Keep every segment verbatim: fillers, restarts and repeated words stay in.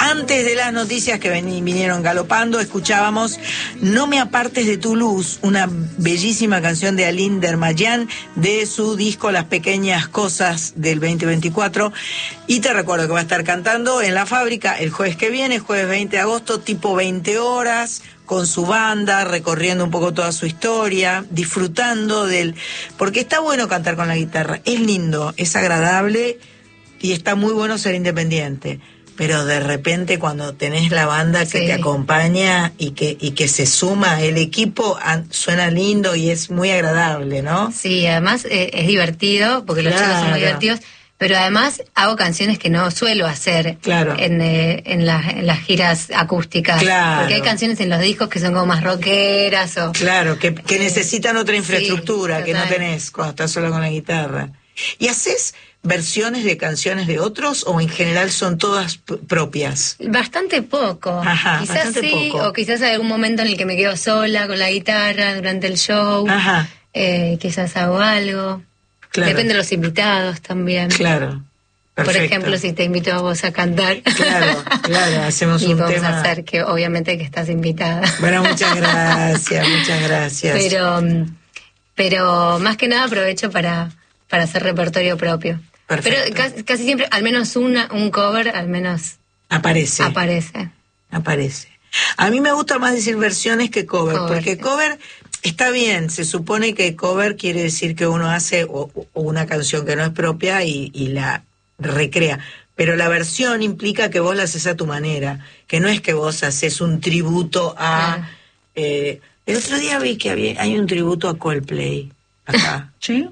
Antes de las noticias que ven, vinieron galopando, escuchábamos No me apartes de tu luz, una bellísima canción de Aline Dermayan de su disco Las Pequeñas Cosas del veinte veinticuatro. Y te recuerdo que va a estar cantando en La Fábrica el jueves que viene, jueves veinte de agosto, tipo veinte horas, con su banda, recorriendo un poco toda su historia, disfrutando del... Porque está bueno cantar con la guitarra, es lindo, es agradable y está muy bueno ser independiente. Pero de repente cuando tenés la banda que sí. te acompaña y que y que se suma el equipo, an, suena lindo y es muy agradable, ¿no? Sí, además eh, es divertido, porque los claro. chicos son muy divertidos, pero además hago canciones que no suelo hacer claro. en, eh, en, la, en las giras acústicas. Claro. Porque hay canciones en los discos que son como más rockeras o... Claro, que, que eh, necesitan otra infraestructura sí, que no tenés cuando estás solo con la guitarra. ¿Y haces versiones de canciones de otros o en general son todas p- propias? Bastante poco. Ajá, quizás bastante sí, poco. o quizás hay algún momento en el que me quedo sola con la guitarra durante el show. Ajá. Eh, quizás hago algo. Claro. Depende de los invitados también. Claro. Perfecto. Por ejemplo, si te invito a vos a cantar. Claro, claro, hacemos y un vamos tema. a hacer que obviamente que estás invitada. Bueno, muchas gracias, muchas gracias. Pero, pero más que nada aprovecho para, para hacer repertorio propio. Perfecto. Pero casi, casi siempre, al menos una, un cover, al menos aparece. Aparece. Aparece. A mí me gusta más decir versiones que cover, cover porque sí. cover está bien, se supone que cover quiere decir que uno hace o, o una canción que no es propia y, y la recrea. Pero la versión implica que vos la haces a tu manera, que no es que vos haces un tributo a... Claro. Eh, el otro día vi que había, hay un tributo a Coldplay acá. ¿Sí?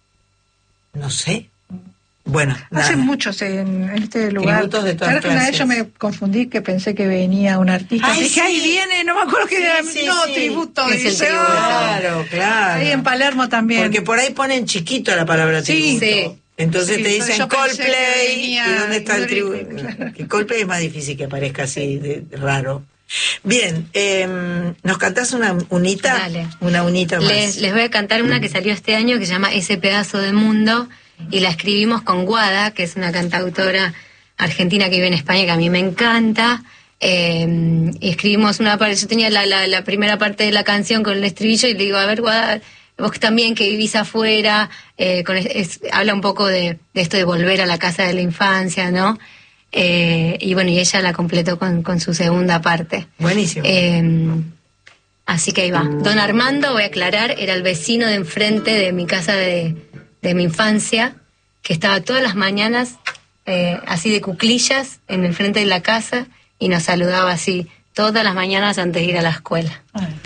No sé. Bueno, hace nada. muchos en, en este lugar. Tributos de todas claro que una vez clases. yo me confundí, que pensé que venía un artista. Ay, dije, sí. ahí viene, no me acuerdo que Sí, era. sí, no, sí. tributo. Es el dice, tributo. oh. Claro, claro. Ahí en Palermo también. Porque por ahí ponen chiquito la palabra Sí, tributo. sí. Entonces Sí, te entonces dicen yo pensé que Coldplay, venía ¿y dónde está el Yuri, tributo? claro. Que Coldplay es más difícil que aparezca así, de, de raro. Bien, eh, ¿nos cantás una unita? Dale. Una unita más. Les, les voy a cantar una que salió este año que se llama Ese pedazo de mundo, y la escribimos con Guada, que es una cantautora argentina que vive en España, que a mí me encanta. Eh, y escribimos una parte, yo tenía la, la, la primera parte de la canción con el estribillo y le digo, a ver, Guada, vos también que vivís afuera, eh, con, es, habla un poco de, de esto de volver a la casa de la infancia, ¿no? Eh, y bueno, y ella la completó con, con su segunda parte. Buenísimo. Eh, así que ahí va. Don Armando, voy a aclarar, era el vecino de enfrente de mi casa de, de mi infancia, que estaba todas las mañanas eh, así de cuclillas en el frente de la casa y nos saludaba así todas las mañanas antes de ir a la escuela. Ay.